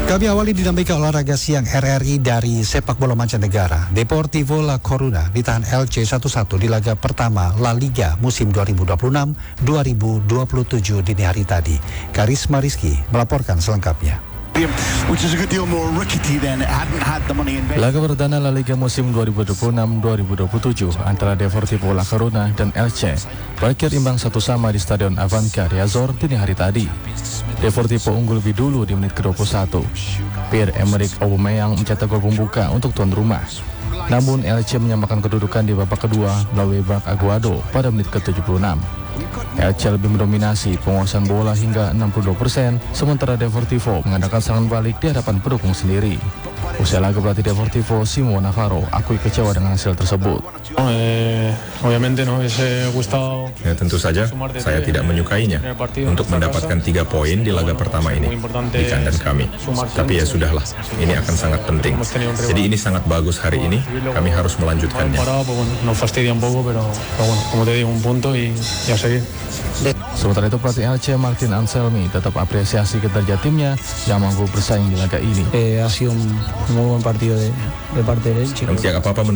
Kami awali dinamika olahraga siang RRI dari sepak bola mancanegara. Deportivo La Coruna ditahan LC 1-1 di laga pertama La Liga musim 2026-2027 dini hari tadi. Karisma Rizky melaporkan selengkapnya. Laga perdana La Liga musim 2026-2027 antara Deportivo La Coruna dan Elche berakhir imbang 1-1 di Stadion Avanca di Azor dini hari tadi. Deportivo unggul lebih dulu di menit ke-21. Pierre-Emerick Aubameyang mencetak gol pembuka untuk tuan rumah. Namun Elche menyamakan kedudukan di babak kedua melalui Marc Aguado pada menit ke-76. Elche lebih mendominasi penguasaan bola hingga 62%, sementara Deportivo mengandalkan serangan balik di hadapan pendukung sendiri. Usai laga pelatih Deportivo, Simon Navarro akui kecewa dengan hasil tersebut. Ya, tentu saja saya tidak menyukainya untuk mendapatkan 3 poin di laga pertama ini di kandang kami. Tapi ya sudahlah, ini akan sangat penting. Jadi ini sangat bagus hari ini, kami harus melanjutkannya. Sementara itu pelatih Elche Martin Anselmi tetap apresiasi kinerja timnya yang mampu bersaing di laga ini. Ha sido un muy buen partido de parte del Elche. Yang apa-apa